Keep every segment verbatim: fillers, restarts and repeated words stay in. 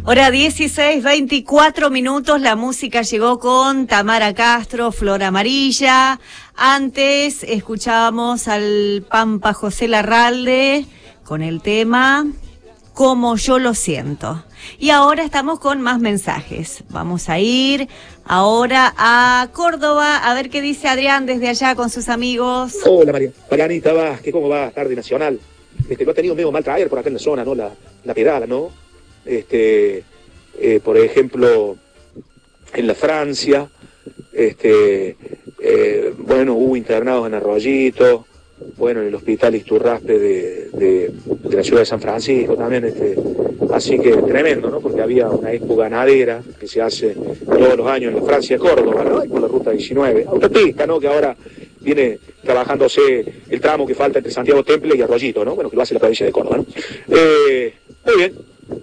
Hora dieciséis, veinticuatro minutos, la música llegó con Tamara Castro, Flor Amarilla. Antes escuchábamos al Pampa José Larralde con el tema Como yo lo siento. Y ahora estamos con más mensajes. Vamos a ir ahora a Córdoba a ver qué dice Adrián desde allá con sus amigos. Hola María, Marianita Vázquez, ¿cómo va? Tarde Nacional. Este, lo ha tenido medio mal traer por acá en la zona, ¿no? La, la Piedad, ¿no? Este, eh, por ejemplo, en la Francia, este, eh, bueno, hubo internados en Arroyito, bueno, en el hospital Isturraspe de, de, de la ciudad de San Francisco también, este, así que tremendo, ¿no? Porque había una expo ganadera que se hace todos los años en la Francia, Córdoba, ¿no? Y por la ruta diecinueve, autopista, ¿no? Que ahora viene trabajándose el tramo que falta entre Santiago Temple y Arroyito, ¿no? Bueno, que lo hace la provincia de Córdoba, ¿no? Eh, muy bien.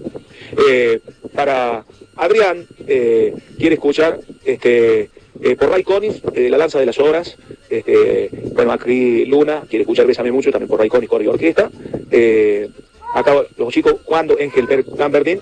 Eh, para Adrián, eh, quiere escuchar este, eh, por Ray Conniff, eh, La Danza de las Horas. Este, bueno, aquí Luna quiere escuchar Bésame Mucho, también por Ray Conniff, Coro y Orquesta. Eh, acá los chicos, cuando Engelbert Gamberdin.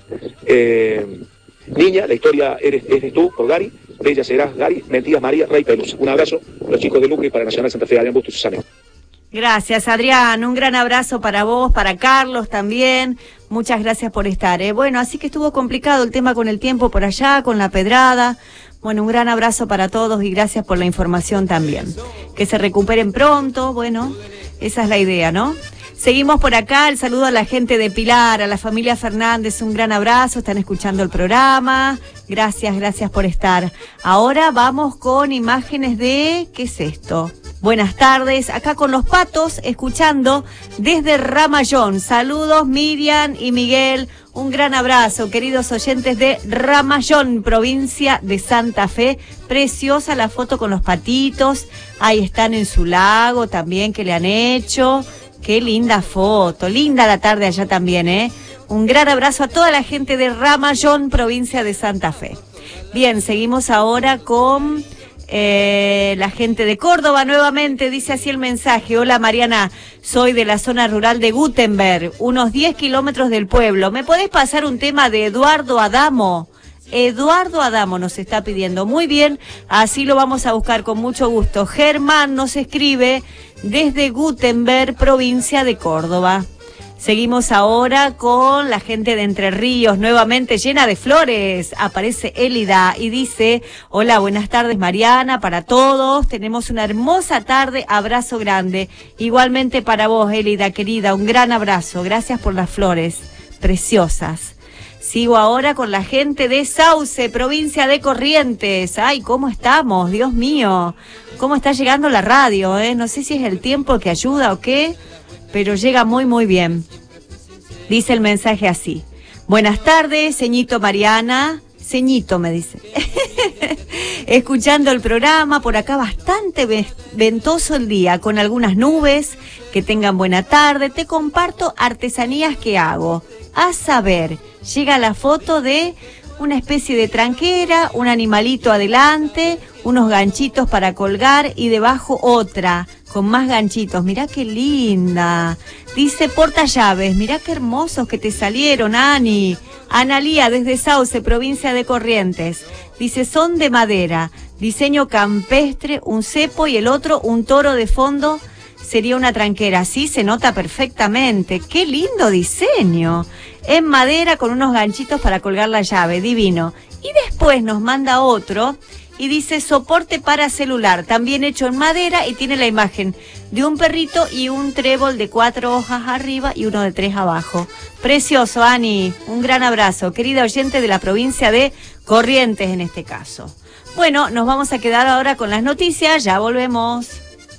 Eh, Niña, la historia eres, eres tú, por Gary. Bella serás, Gary. Mentiras, María, Rey Pelusa. Un abrazo, los chicos de Lucre para Nacional Santa Fe, Adrián Busto y Susana. Gracias, Adrián. Un gran abrazo para vos, para Carlos también. Muchas gracias por estar. ¿eh? Bueno, así que estuvo complicado el tema con el tiempo por allá, con la pedrada. Bueno, un gran abrazo para todos y gracias por la información también. Que se recuperen pronto, bueno, esa es la idea, ¿no? Seguimos por acá, el saludo a la gente de Pilar, a la familia Fernández, un gran abrazo, están escuchando el programa. Gracias, gracias por estar. Ahora vamos con imágenes de... ¿qué es esto? Buenas tardes, acá con los patos, escuchando desde Ramayón. Saludos Miriam y Miguel, un gran abrazo, queridos oyentes de Ramayón, provincia de Santa Fe. Preciosa la foto con los patitos, ahí están en su lago también que le han hecho. Qué linda foto, linda la tarde allá también, ¿eh? Un gran abrazo a toda la gente de Ramayón, provincia de Santa Fe. Bien, seguimos ahora con... Eh, la gente de Córdoba nuevamente, dice así el mensaje. Hola Mariana, soy de la zona rural de Gutenberg, unos diez kilómetros del pueblo. ¿Me podés pasar un tema de Eduardo Adamo? Eduardo Adamo nos está pidiendo. Muy bien, así lo vamos a buscar con mucho gusto. Germán nos escribe desde Gutenberg, provincia de Córdoba. Seguimos ahora con la gente de Entre Ríos, nuevamente llena de flores. Aparece Élida y dice, hola, buenas tardes Mariana, para todos. Tenemos una hermosa tarde, abrazo grande. Igualmente para vos, Élida, querida, un gran abrazo. Gracias por las flores, preciosas. Sigo ahora con la gente de Sauce, provincia de Corrientes. Ay, ¿cómo estamos? Dios mío, ¿cómo está llegando la radio? Eh? No sé si es el tiempo que ayuda o qué, pero llega muy muy bien. Dice el mensaje así. Buenas tardes, ceñito Mariana. Ceñito me dice. Escuchando el programa, por acá bastante ventoso el día, con algunas nubes. Que tengan buena tarde. Te comparto artesanías que hago. A saber, llega la foto de una especie de tranquera, un animalito adelante, unos ganchitos para colgar y debajo otra, con más ganchitos. Mirá qué linda. Dice portallaves, mirá qué hermosos que te salieron, Ani. Analía desde Sauce, provincia de Corrientes. Dice, son de madera, diseño campestre, un cepo y el otro un toro de fondo. Sería una tranquera, sí, se nota perfectamente. ¡Qué lindo diseño! En madera con unos ganchitos para colgar la llave, divino. Y después nos manda otro y dice soporte para celular, también hecho en madera y tiene la imagen de un perrito y un trébol de cuatro hojas arriba y uno de tres abajo. Precioso, Ani. Un gran abrazo, querida oyente de la provincia de Corrientes en este caso. Bueno, nos vamos a quedar ahora con las noticias, ya volvemos.